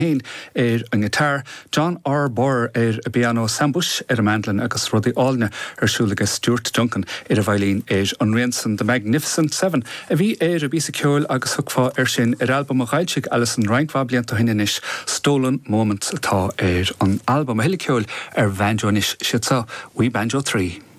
Hain an gitar, John R. Boer a piano Sambush a Mandlin agus Ruddy Alna Siúlagus Stuart Duncan a Violin an Rianson The Magnificent Seven a bhí a bísa ceol agus thugfá sin album a Gailchig Alison Reinkwa blianta hinninis Stolen Moments atá an album a heile ceol Banjo-inis siatsa, We Banjo 3.